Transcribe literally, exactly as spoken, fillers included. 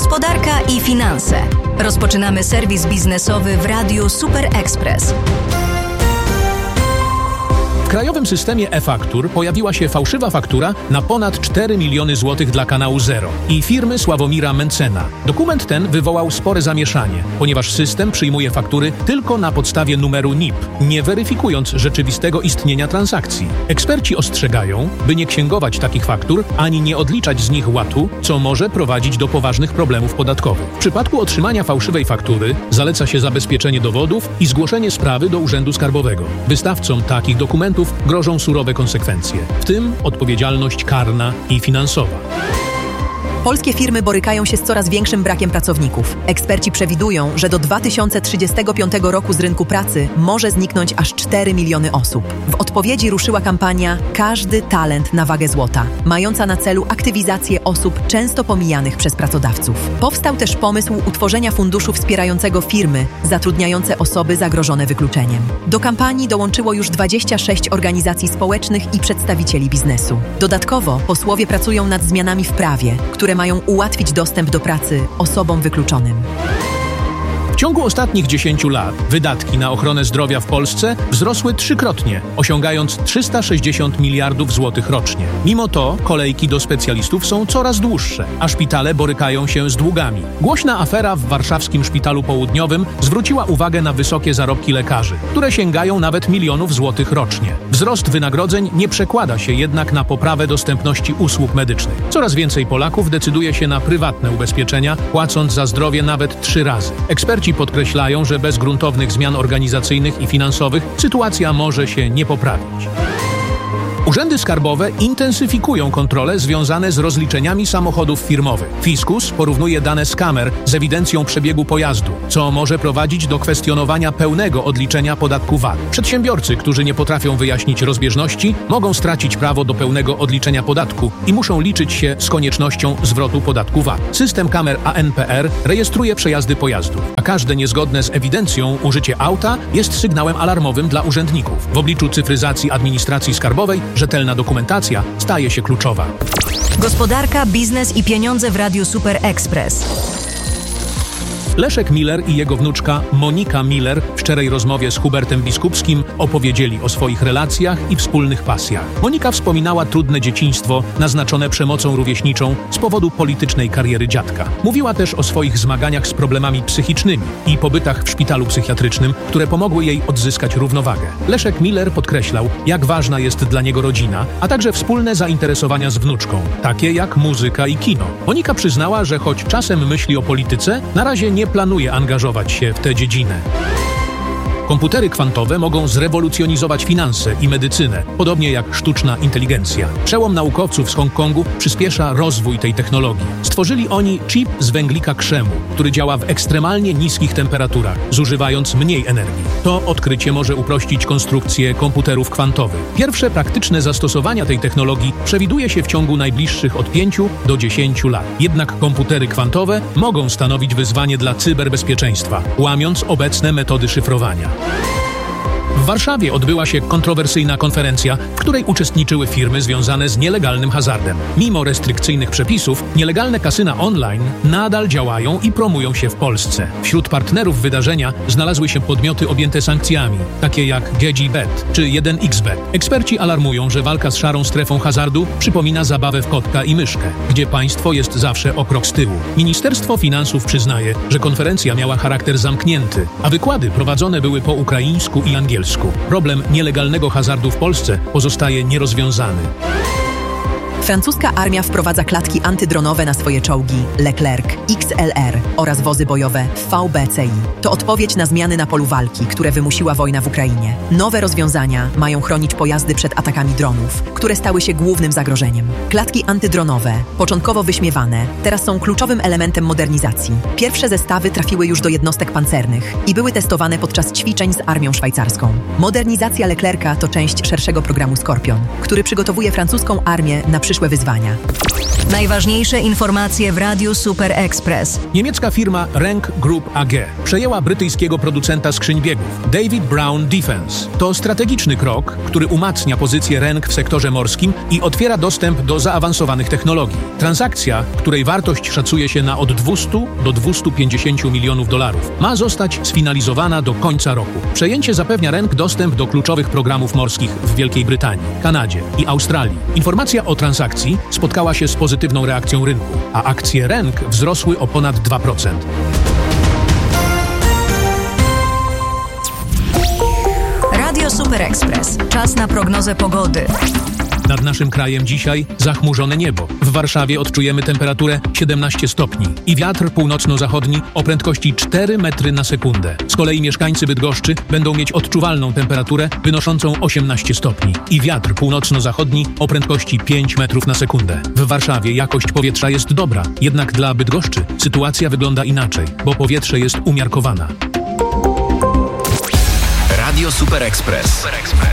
Gospodarka i finanse. Rozpoczynamy serwis biznesowy w Radiu Super Express. W krajowym systemie e-faktur pojawiła się fałszywa faktura na ponad cztery miliony złotych dla kanału Zero i firmy Sławomira Mencena. Dokument ten wywołał spore zamieszanie, ponieważ system przyjmuje faktury tylko na podstawie numeru N I P, nie weryfikując rzeczywistego istnienia transakcji. Eksperci ostrzegają, by nie księgować takich faktur, ani nie odliczać z nich łatu, co może prowadzić do poważnych problemów podatkowych. W przypadku otrzymania fałszywej faktury zaleca się zabezpieczenie dowodów i zgłoszenie sprawy do Urzędu Skarbowego. Wystawcom takich dokumentów grożą surowe konsekwencje, w tym odpowiedzialność karna i finansowa. Polskie firmy borykają się z coraz większym brakiem pracowników. Eksperci przewidują, że do dwa tysiące trzydziestego piątego roku z rynku pracy może zniknąć aż cztery miliony osób. W odpowiedzi ruszyła kampania Każdy talent na wagę złota, mająca na celu aktywizację osób często pomijanych przez pracodawców. Powstał też pomysł utworzenia funduszu wspierającego firmy zatrudniające osoby zagrożone wykluczeniem. Do kampanii dołączyło już dwadzieścia sześć organizacji społecznych i przedstawicieli biznesu. Dodatkowo posłowie pracują nad zmianami w prawie, które mają ułatwić dostęp do pracy osobom wykluczonym. W ciągu ostatnich dziesięciu lat wydatki na ochronę zdrowia w Polsce wzrosły trzykrotnie, osiągając trzysta sześćdziesiąt miliardów złotych rocznie. Mimo to kolejki do specjalistów są coraz dłuższe, a szpitale borykają się z długami. Głośna afera w warszawskim Szpitalu Południowym zwróciła uwagę na wysokie zarobki lekarzy, które sięgają nawet milionów złotych rocznie. Wzrost wynagrodzeń nie przekłada się jednak na poprawę dostępności usług medycznych. Coraz więcej Polaków decyduje się na prywatne ubezpieczenia, płacąc za zdrowie nawet trzy razy. Eksperci podkreślają, że bez gruntownych zmian organizacyjnych i finansowych sytuacja może się nie poprawić. Urzędy skarbowe intensyfikują kontrole związane z rozliczeniami samochodów firmowych. Fiskus porównuje dane z kamer z ewidencją przebiegu pojazdu, co może prowadzić do kwestionowania pełnego odliczenia podatku V A T. Przedsiębiorcy, którzy nie potrafią wyjaśnić rozbieżności, mogą stracić prawo do pełnego odliczenia podatku i muszą liczyć się z koniecznością zwrotu podatku V A T. System kamer A N P R rejestruje przejazdy pojazdu, a każde niezgodne z ewidencją użycie auta jest sygnałem alarmowym dla urzędników. W obliczu cyfryzacji administracji skarbowej rzetelna dokumentacja staje się kluczowa. Gospodarka, biznes i pieniądze w Radiu Super Express. Leszek Miller i jego wnuczka Monika Miller w szczerej rozmowie z Hubertem Biskupskim opowiedzieli o swoich relacjach i wspólnych pasjach. Monika wspominała trudne dzieciństwo naznaczone przemocą rówieśniczą z powodu politycznej kariery dziadka. Mówiła też o swoich zmaganiach z problemami psychicznymi i pobytach w szpitalu psychiatrycznym, które pomogły jej odzyskać równowagę. Leszek Miller podkreślał, jak ważna jest dla niego rodzina, a także wspólne zainteresowania z wnuczką, takie jak muzyka i kino. Monika przyznała, że choć czasem myśli o polityce, na razie nie planuje angażować się w tę dziedzinę. Komputery kwantowe mogą zrewolucjonizować finanse i medycynę, podobnie jak sztuczna inteligencja. Przełom naukowców z Hongkongu przyspiesza rozwój tej technologii. Stworzyli oni chip z węglika krzemu, który działa w ekstremalnie niskich temperaturach, zużywając mniej energii. To odkrycie może uprościć konstrukcję komputerów kwantowych. Pierwsze praktyczne zastosowania tej technologii przewiduje się w ciągu najbliższych od pięciu do dziesięciu lat. Jednak komputery kwantowe mogą stanowić wyzwanie dla cyberbezpieczeństwa, łamiąc obecne metody szyfrowania. W Warszawie odbyła się kontrowersyjna konferencja, w której uczestniczyły firmy związane z nielegalnym hazardem. Mimo restrykcyjnych przepisów, nielegalne kasyna online nadal działają i promują się w Polsce. Wśród partnerów wydarzenia znalazły się podmioty objęte sankcjami, takie jak G G Bet czy jeden X Bet. Eksperci alarmują, że walka z szarą strefą hazardu przypomina zabawę w kotka i myszkę, gdzie państwo jest zawsze o krok z tyłu. Ministerstwo Finansów przyznaje, że konferencja miała charakter zamknięty, a wykłady prowadzone były po ukraińsku i angielsku. Problem nielegalnego hazardu w Polsce pozostaje nierozwiązany. Francuska armia wprowadza klatki antydronowe na swoje czołgi Leclerc X L R oraz wozy bojowe V B C I. To odpowiedź na zmiany na polu walki, które wymusiła wojna w Ukrainie. Nowe rozwiązania mają chronić pojazdy przed atakami dronów, które stały się głównym zagrożeniem. Klatki antydronowe, początkowo wyśmiewane, teraz są kluczowym elementem modernizacji. Pierwsze zestawy trafiły już do jednostek pancernych i były testowane podczas ćwiczeń z armią szwajcarską. Modernizacja Leclerca to część szerszego programu Skorpion, który przygotowuje francuską armię na przyszłość przyszłe wyzwania. Najważniejsze informacje w Radiu Super Express. Niemiecka firma Renk Group A G przejęła brytyjskiego producenta skrzyń biegów David Brown Defence. To strategiczny krok, który umacnia pozycję Renk w sektorze morskim i otwiera dostęp do zaawansowanych technologii. Transakcja, której wartość szacuje się na od dwieście do dwustu pięćdziesięciu milionów dolarów, ma zostać sfinalizowana do końca roku. Przejęcie zapewnia Renk dostęp do kluczowych programów morskich w Wielkiej Brytanii, Kanadzie i Australii. Informacja o transakcji spotkała się z pozytywną reakcją rynku, a akcje Renk wzrosły o ponad dwa procent. Radio Super Express. Czas na prognozę pogody. Nad naszym krajem dzisiaj zachmurzone niebo. W Warszawie odczujemy temperaturę siedemnaście stopni i wiatr północno-zachodni o prędkości cztery metry na sekundę. Z kolei mieszkańcy Bydgoszczy będą mieć odczuwalną temperaturę wynoszącą osiemnaście stopni i wiatr północno-zachodni o prędkości pięć metrów na sekundę. W Warszawie jakość powietrza jest dobra, jednak dla Bydgoszczy sytuacja wygląda inaczej, bo powietrze jest umiarkowana. Radio Super Express.